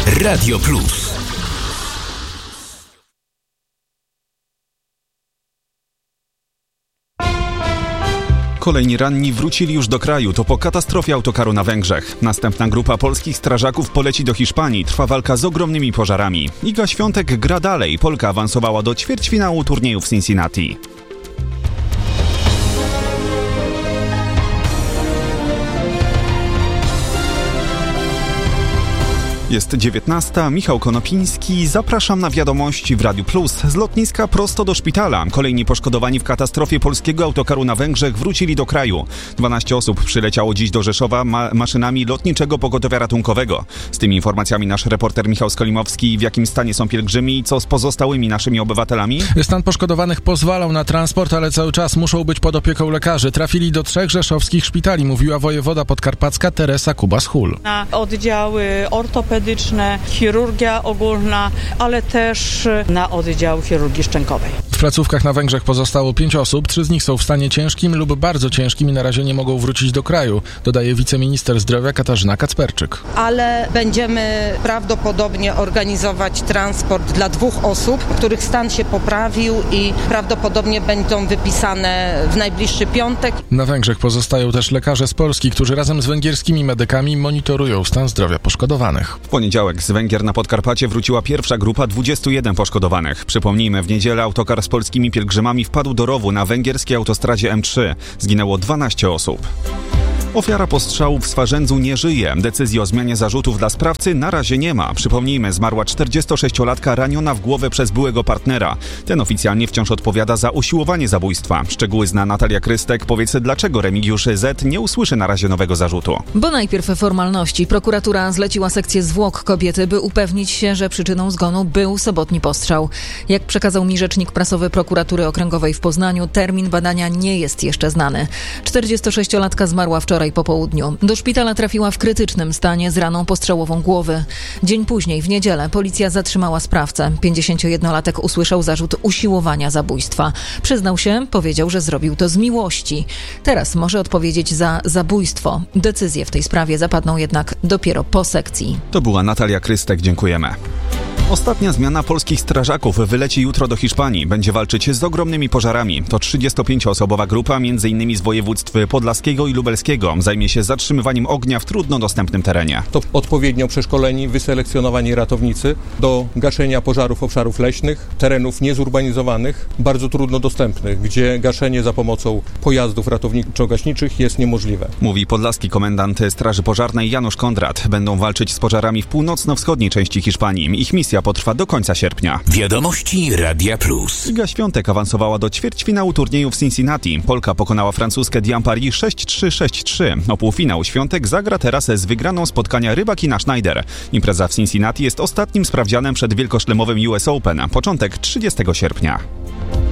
Radio Plus. Kolejni ranni wrócili już do kraju, to po katastrofie autokaru na Węgrzech. Następna grupa polskich strażaków poleci do Hiszpanii. Trwa walka z ogromnymi pożarami. Iga Świątek gra dalej. Polka awansowała do ćwierćfinału turnieju w Cincinnati. Jest 19:00, Michał Konopiński. Zapraszam na wiadomości w Radiu Plus. Z lotniska prosto do szpitala. Kolejni poszkodowani w katastrofie polskiego autokaru na Węgrzech wrócili do kraju. 12 osób przyleciało dziś do Rzeszowa maszynami lotniczego pogotowia ratunkowego. Z tymi informacjami nasz reporter Michał Skolimowski. W jakim stanie są pielgrzymi i co z pozostałymi naszymi obywatelami? Stan poszkodowanych pozwalał na transport, ale cały czas muszą być pod opieką lekarzy. Trafili do 3 rzeszowskich szpitali, mówiła wojewoda podkarpacka Teresa Kubas-Hul. Na oddziały ortopedyczne, chirurgia ogólna, ale też na oddział chirurgii szczękowej. W placówkach na Węgrzech pozostało 5 osób, 3 z nich są w stanie ciężkim lub bardzo ciężkim i na razie nie mogą wrócić do kraju, dodaje wiceminister zdrowia Katarzyna Kacperczyk. Ale będziemy prawdopodobnie organizować transport dla 2 osób, których stan się poprawił i prawdopodobnie będą wypisane w najbliższy piątek. Na Węgrzech pozostają też lekarze z Polski, którzy razem z węgierskimi medykami monitorują stan zdrowia poszkodowanych. W poniedziałek z Węgier na Podkarpacie wróciła pierwsza grupa 21 poszkodowanych. Przypomnijmy, w niedzielę autokar z polskimi pielgrzymami wpadł do rowu na węgierskiej autostradzie M3. Zginęło 12 osób. Ofiara postrzału w Swarzędzu nie żyje. Decyzji o zmianie zarzutów dla sprawcy na razie nie ma. Przypomnijmy, zmarła 46-latka raniona w głowę przez byłego partnera. Ten oficjalnie wciąż odpowiada za usiłowanie zabójstwa. Szczegóły zna Natalia Krystek. Powiedz, dlaczego Remigiusz Z. nie usłyszy na razie nowego zarzutu? Bo najpierw formalności. Prokuratura zleciła sekcję zwłok kobiety, by upewnić się, że przyczyną zgonu był sobotni postrzał. Jak przekazał mi rzecznik prasowy Prokuratury Okręgowej w Poznaniu, termin badania nie jest jeszcze znany. 46-latka zmarła wczoraj po południu. Do szpitala trafiła w krytycznym stanie z raną postrzałową głowy. Dzień później, w niedzielę, policja zatrzymała sprawcę. 51-latek usłyszał zarzut usiłowania zabójstwa. Przyznał się, powiedział, że zrobił to z miłości. Teraz może odpowiedzieć za zabójstwo. Decyzje w tej sprawie zapadną jednak dopiero po sekcji. To była Natalia Krystek, dziękujemy. Ostatnia zmiana polskich strażaków wyleci jutro do Hiszpanii. Będzie walczyć z ogromnymi pożarami. To 35-osobowa grupa, m.in. z województw podlaskiego i lubelskiego. Zajmie się zatrzymywaniem ognia w trudno dostępnym terenie. To odpowiednio przeszkoleni, wyselekcjonowani ratownicy do gaszenia pożarów obszarów leśnych, terenów niezurbanizowanych, bardzo trudno dostępnych, gdzie gaszenie za pomocą pojazdów ratowniczo-gaśniczych jest niemożliwe. Mówi podlaski komendant Straży Pożarnej Janusz Kondrat. Będą walczyć z pożarami w północno-wschodniej części Hiszpanii. Ich misja potrwa do końca sierpnia. Wiadomości Radia Plus. Iga Świątek awansowała do ćwierćfinału turnieju w Cincinnati. Polka pokonała francuskę Diane Paris 6-3, 6-3. O półfinał Świątek zagra teraz z wygraną spotkania Rybakina Schneider. Impreza w Cincinnati jest ostatnim sprawdzianem przed wielkoszlemowym US Open. Początek 30 sierpnia.